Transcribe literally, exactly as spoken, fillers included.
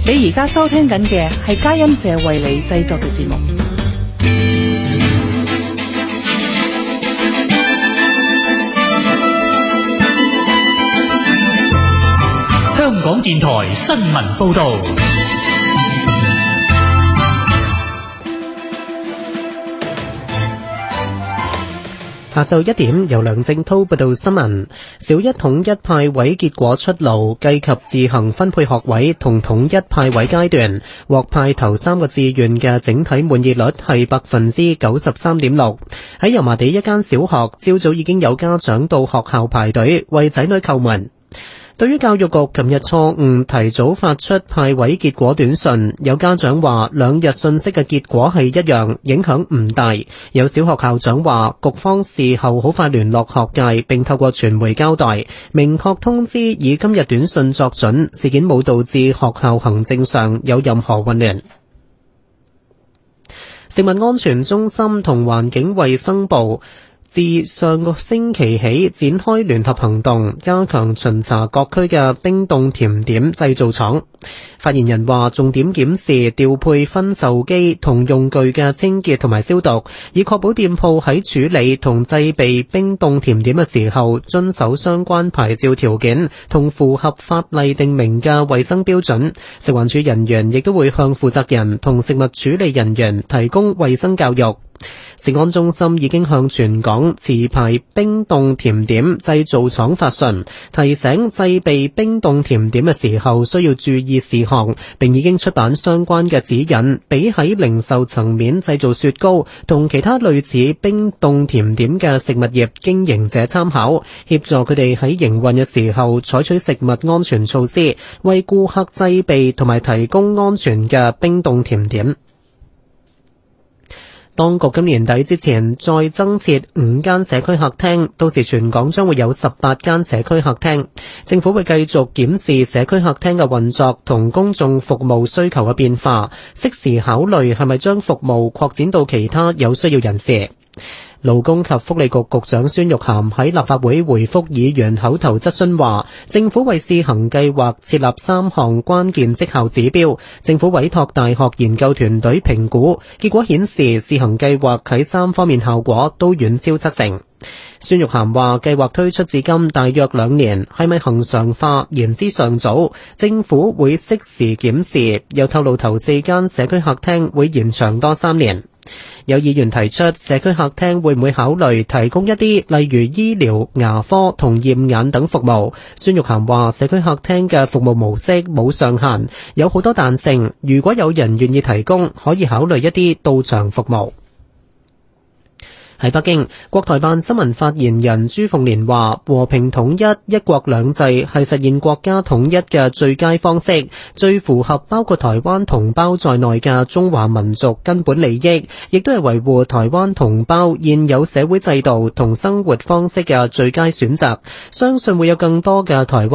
你而家收聽緊嘅係嘉音社為你製作嘅節目。 香港電台新聞報道。 下晝一點，由梁正濤報道新聞。小一統一派位結果出爐，計及自行分配學位同統一派位階段，獲派頭三個志願嘅整體滿意率係百分之九十三點六。喺油麻地一間小學，朝早已經有家長到學校排隊為仔女叩門。對於教育局琴日錯誤提早發出派位結果短信，有家長話兩日信息嘅結果係一樣，影響唔大。有小學校長話局方事後好快聯絡學界，並透過傳媒交代，明確通知以今日短信作準，事件冇導致學校行政上有任何混亂。食物安全中心同環境衛生部自上個星期起展開聯合行動，加強巡查各區嘅冰凍甜點製造廠。發言人話，重點檢視調配分售機同用具嘅清潔同埋消毒，以確保店鋪喺處理同製備冰凍甜點嘅時候遵守相關牌照條件同符合法例定明嘅衛生標準。食環署人員亦都會向負責人同食物處理人員提供衛生教育。食安中心已經向全港持牌冰凍甜點製造廠發信，提醒製備冰凍甜點嘅時候需要注意事項，並已經出版相關嘅指引，俾喺零售層面製造雪糕同其他類似冰凍甜點嘅食物業經營者參考，協助佢哋喺營運嘅時候採取食物安全措施，為顧客製備同埋提供安全嘅冰凍甜點。當局今年底之前再增設五間社區客廳，到時全港將會有十八間社區客廳。政府會繼續檢視社區客廳嘅運作同公眾服務需求嘅變化，適時考慮係咪將服務擴展到其他有需要人士。勞工及福利局局長孫玉菡喺立法會回覆議員口頭質詢話，政府為試行計劃設立三項關鍵績效指標，政府委託大學研究團隊評估，結果顯示試行計劃喺三方面效果都遠超七成。孫玉菡話，計劃推出至今大約兩年，係咪恆常化言之尚早，政府會適時檢視，又透露頭四間社區客廳會延長多三年。有議員提出社區客廳會唔會考慮提供一啲例如醫療、牙科同驗眼等服務。孫玉菡話，社區客廳嘅服務模式冇上限，有好多彈性，如果有人願意提供，可以考慮一啲到場服務。喺北京，國台辦新聞發言人朱鳳蓮話，和平統一、一國兩制係實現國家統一嘅最佳方式，最符合包括台灣同胞在內嘅中華民族根本利益，亦都係維護台灣同胞現有社會制度同生活方式嘅最佳選擇。相信會有更多嘅台灣